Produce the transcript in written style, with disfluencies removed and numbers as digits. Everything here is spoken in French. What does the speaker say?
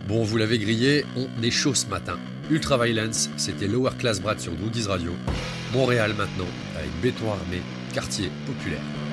Bon, vous l'avez grillé, on est chaud ce matin. Ultraviolence, c'était Lower Class Brat sur Goodies Radio. Montréal maintenant, avec béton armé, quartier populaire.